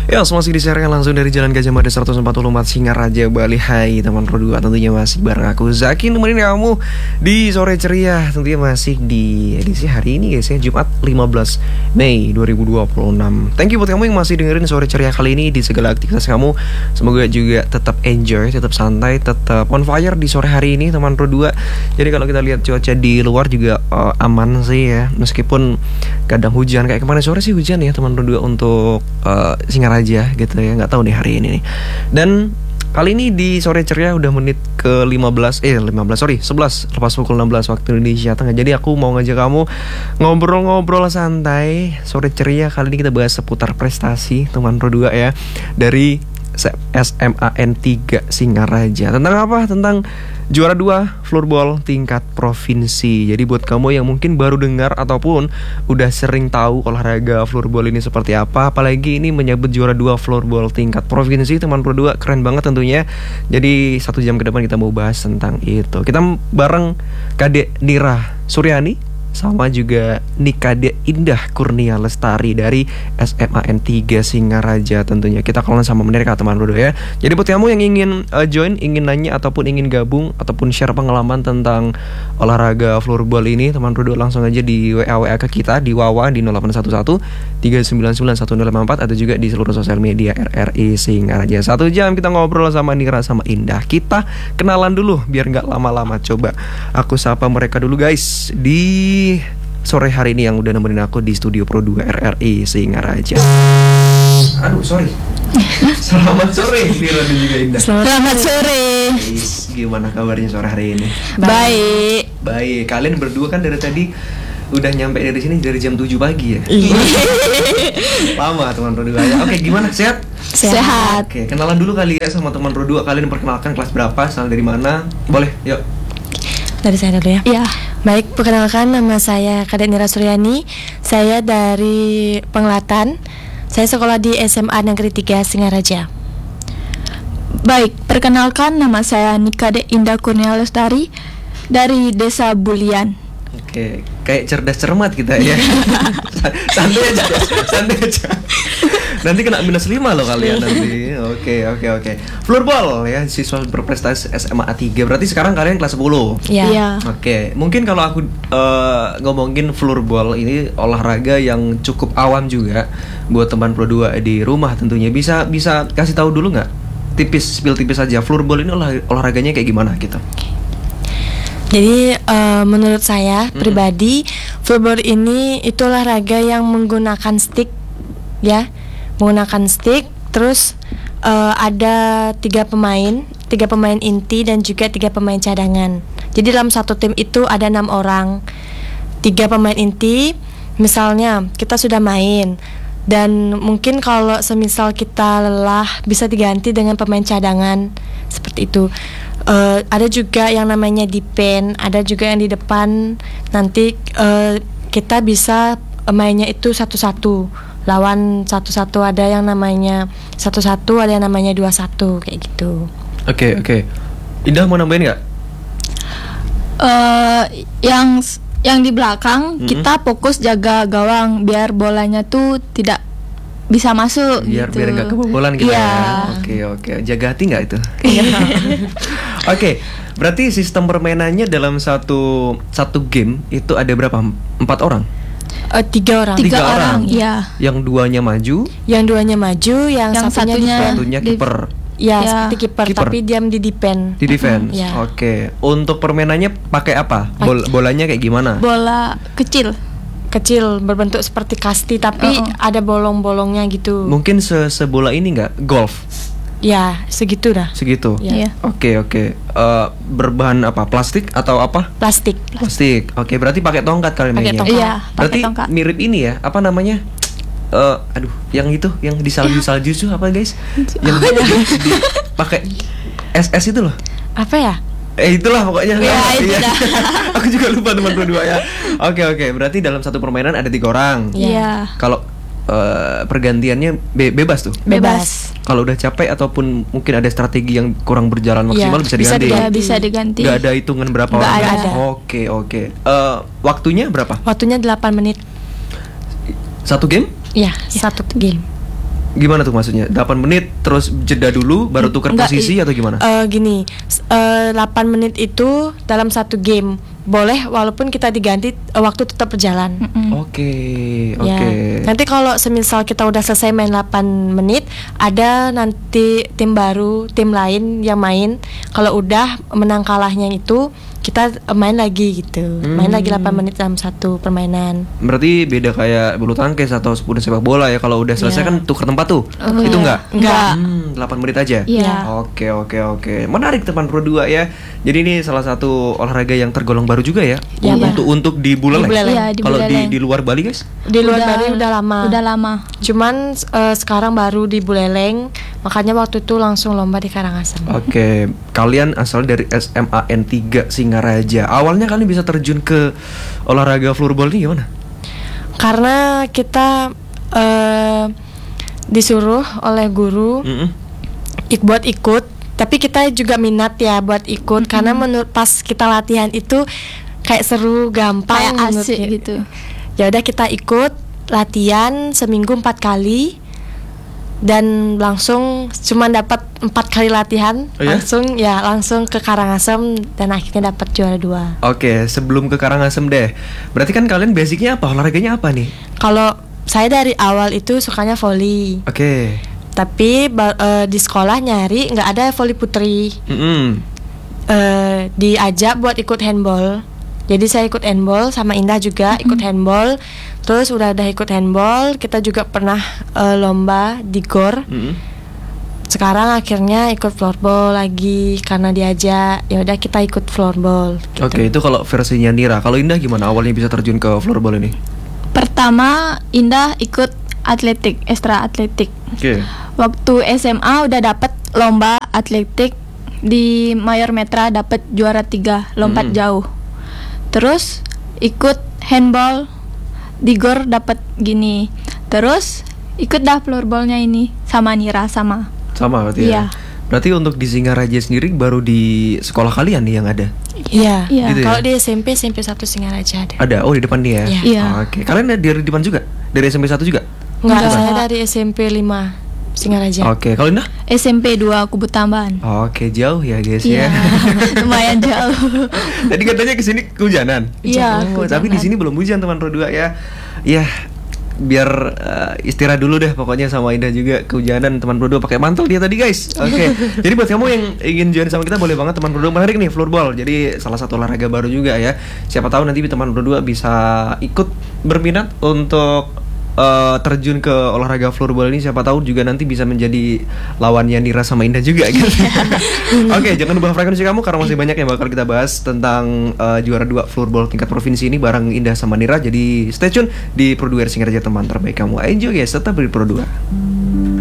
Ya, masih disiarkan langsung dari Jalan Gajah Mada 144 Singaraja, Bali. Hai teman Pro 2, tentunya masih bareng aku Zaki nemenin kamu di sore ceria. Tentunya masih di edisi hari ini guys ya, Jumat 15 Mei 2026. Thank you buat kamu yang masih dengerin sore ceria kali ini di segala aktivitas kamu. Semoga juga tetap enjoy, tetap santai, tetap on fire di sore hari ini teman Pro 2. Jadi kalau kita lihat cuaca di luar juga aman sih ya, meskipun kadang hujan. Kayak kemarin sore sih hujan ya teman Pro 2 untuk Singaraja gitu ya, nggak tahu nih hari ini nih. Dan kali ini di sore ceria udah menit ke 11 lepas pukul 16 waktu Indonesia Tengah. Jadi aku mau ngajak kamu ngobrol-ngobrol santai. Sore ceria kali ini kita bahas seputar prestasi teman Pro 2 ya, dari SMAN 3 Singaraja. Tentang apa? Tentang juara 2 floorball tingkat provinsi. Jadi buat kamu yang mungkin baru dengar ataupun udah sering tahu olahraga floorball ini seperti apa, apalagi ini menyebut juara 2 floorball tingkat provinsi, teman Pro 2 keren banget tentunya. Jadi 1 jam ke depan kita mau bahas tentang itu. Kita bareng Kadek Nira Suryani sama juga Nikade Indah Kurnia Lestari dari SMAN 3 Singaraja. Tentunya kita kenalan sama mereka teman Pro 2 ya. Jadi buat kamu yang ingin join, ingin nanya ataupun ingin gabung ataupun share pengalaman tentang olahraga floorball ini, teman Pro 2 langsung aja di WA ke kita di Wawa di 0811 399 1084 atau juga di seluruh sosial media RRI Singaraja. 1 jam kita ngobrol sama Nira sama Indah. Kita kenalan dulu biar nggak lama-lama. Coba aku sapa mereka dulu guys di sore hari ini yang udah nemenin aku di studio Pro 2 RRI Singaraja. Aduh, sorry. Selamat sore Nira dan juga Indah. Selamat sore. Gimana kabarnya sore hari ini? Baik. Kalian berdua kan dari tadi udah nyampe dari sini dari jam 7 pagi ya? Lama teman Pro 2 ya. Oke, gimana? Sehat? Sehat. Oke, kenalan dulu kali ya sama teman Pro 2. Kalian perkenalkan kelas berapa, asal dari mana? Boleh, yuk. Dari saya dulu ya? Iya. Baik, perkenalkan nama saya Kadek Nira Suryani. Saya dari Penglatan. Saya sekolah di SMA Negeri 3 Singaraja. Baik, perkenalkan nama saya Nikade Indah Kurnia Lestari dari Desa Bulian. Oke, kayak cerdas cermat kita ya. Santai aja. Nanti kena -5 loh kalian nanti. Oke. Floorball ya, siswa berprestasi SMA 3. Berarti sekarang kalian kelas 10. Iya. Oke, mungkin kalau aku ngomongin floorball ini olahraga yang cukup awam juga buat teman Pro 2 di rumah tentunya. Bisa kasih tahu dulu nggak? Spill tipis aja, floorball ini olahraganya kayak gimana gitu. Jadi menurut saya pribadi, floorball ini itu olahraga yang menggunakan stick ya. Menggunakan stick, terus ada 3 pemain inti dan juga 3 pemain cadangan. Jadi dalam satu tim itu ada 6 orang. 3 pemain inti, misalnya kita sudah main dan mungkin kalau semisal kita lelah bisa diganti dengan pemain cadangan seperti itu. Ada juga yang namanya defense, ada juga yang di depan. Nanti kita bisa mainnya itu satu-satu, lawan satu-satu, ada yang namanya satu-satu, ada yang namanya 2-1 kayak gitu. Oke. Indah mau nambahin nggak? Yang di belakang kita fokus jaga gawang biar bolanya tuh tidak bisa masuk biar gitu. nggak kebobolan gitu ya. Oke. Jaga hati nggak itu? Oke, berarti sistem permainannya dalam satu game itu ada berapa? 4 orang? 3 orang. 3 orang, iya. Yang 2-nya maju, yang satunya kiper. Ya, seperti kiper, tapi diam di defense. Di defense. Ya. Oke. Untuk permainannya pakai apa? Bolanya kayak gimana? Bola kecil berbentuk seperti kasti tapi ada bolong-bolongnya gitu. Mungkin sebola ini nggak? Golf. Ya, segitu dah. Segitu. Ya. Oke. Berbahan apa? Plastik atau apa? Plastik. Oke, berarti pakai tongkat kalian mainnya. Iya, berarti pakai tongkat. mirip ini ya, apa namanya? Yang itu, yang di salju itu apa guys? Yang pakai SS itu loh. Apa ya? Itulah pokoknya. Ya, itu dah. Aku juga lupa teman kedua ya. Oke. Berarti dalam satu permainan ada 3 orang. Iya. Kalau pergantiannya bebas tuh. Bebas. Kalau udah capek ataupun mungkin ada strategi yang kurang berjalan maksimal, bisa diganti. Bisa diganti. Gak ada hitungan berapa Gak orang. ada. Oke. Waktunya berapa? Waktunya 8 menit. Satu game? Ya, satu game. Gimana tuh maksudnya? 8 menit terus jeda dulu baru tukar Enggak, posisi atau gimana? Gini, 8 menit itu dalam satu game boleh, walaupun kita diganti waktu tetap berjalan. Oke. Ya. Nanti kalau semisal kita udah selesai main 8 menit, ada nanti tim baru, tim lain yang main. Kalau udah menang kalahnya itu, kita main lagi gitu. Main lagi 8 menit dalam satu permainan. Berarti beda kayak bulu tangkis atau sepeda sepak bola ya. Kalau udah selesai Iya. kan tukar tempat tuh. Itu enggak? Enggak. 8 menit aja. Iya. Oke. Menarik teman Pro 2 ya. Jadi ini salah satu olahraga yang tergolong baru juga ya. Iya, Untuk di Buleleng. Di Buleleng. Iya, di Kalau Buleleng. di luar Bali guys? Di luar Bali udah lama. Udah lama. Cuman sekarang baru di Buleleng, makanya waktu itu langsung lomba di Karangasem. Oke, kalian asal dari SMA N3 Singaraja. Awalnya kalian bisa terjun ke olahraga floorball ini gimana? Karena kita disuruh oleh guru buat ikut, tapi kita juga minat ya buat ikut karena menurut pas kita latihan itu kayak seru, gampang, Kayak menurut asik gitu. Ya udah kita ikut latihan seminggu 4 kali dan langsung cuma dapat 4 kali latihan. Oh ya? langsung ke Karangasem dan akhirnya dapat juara 2. Oke, sebelum ke Karangasem deh. Berarti kan kalian basicnya apa? Olahraganya apa nih? Kalau saya dari awal itu sukanya volley, Oke. tapi di sekolah nyari nggak ada volley putri. Diajak buat ikut handball. Jadi saya ikut handball sama Indah juga ikut handball. Terus udah ikut handball, kita juga pernah lomba di GOR. Sekarang akhirnya ikut floorball lagi karena diajak. Ya udah kita ikut floorball. Gitu. Oke, itu kalau versinya Nira. Kalau Indah gimana awalnya bisa terjun ke floorball ini? Pertama Indah ikut atletik, ekstra atletik. Oke. Waktu SMA udah dapet lomba atletik di Mayor Metra, dapet juara 3 lompat jauh. Terus ikut handball di GOR dapet gini. Terus ikut dah floorballnya ini sama Nira sama. Sama berarti ya. Iya. Berarti untuk di Singaraja sendiri baru di sekolah kalian nih yang ada? Iya. Iya. Gitu ya? Kalau di SMP 1 Singaraja ada. Ada. Oh, di depan dia ya. Iya. Iya. Oke. Kalian dari depan juga? Dari SMP 1 juga? Enggak, Enggak. saya dari SMP 5 Singaraja. Oke. Kalau Indah? SMP 2 Kubu Tambahan. Oke, jauh ya guys Iya. ya. Lumayan jauh. Tadi katanya kesini kehujanan. Iya, Oh, tapi di sini belum hujan teman Pro 2 ya. Ya, biar istirahat dulu deh pokoknya sama Indah juga kehujanan teman Pro 2 pakai mantel dia tadi guys. Oke. Jadi buat kamu yang ingin join sama kita boleh banget teman Pro 2, menarik nih floorball. Jadi salah satu olahraga baru juga ya. Siapa tahu nanti teman Pro 2 bisa ikut berminat untuk terjun ke olahraga floorball ini, siapa tahu juga nanti bisa menjadi lawannya Nira sama Indah juga gitu. Oke, jangan lupa frekuensi kamu karena masih banyak yang bakal kita bahas tentang juara 2 floorball tingkat provinsi ini bareng Indah sama Nira. Jadi stay tune di Pro 2 Singaraja, teman terbaik kamu. Enjoy guys, tetap di Pro 2.